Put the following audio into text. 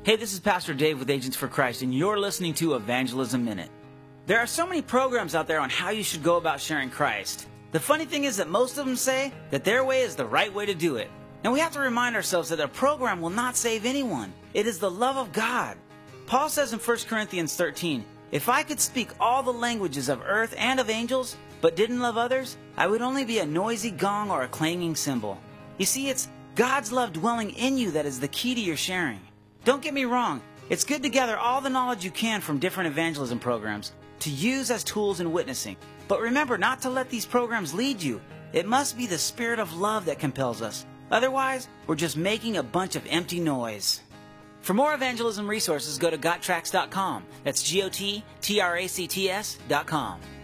Hey, this is Pastor Dave with Agents for Christ, and you're listening to Evangelism Minute. There are so many programs out there on how you should go about sharing Christ. The funny thing is that most of them say that their way is the right way to do it. And we have to remind ourselves that a program will not save anyone. It is the love of God. Paul says in 1 Corinthians 13, "If I could speak all the languages of earth and of angels, but didn't love others, I would only be a noisy gong or a clanging cymbal." You see, it's God's love dwelling in you that is the key to your sharing. Don't get me wrong, it's good to gather all the knowledge you can from different evangelism programs to use as tools in witnessing. But remember not to let these programs lead you. It must be the spirit of love that compels us. Otherwise, we're just making a bunch of empty noise. For more evangelism resources, go to gottracts.com. That's GOTTRACTS.com.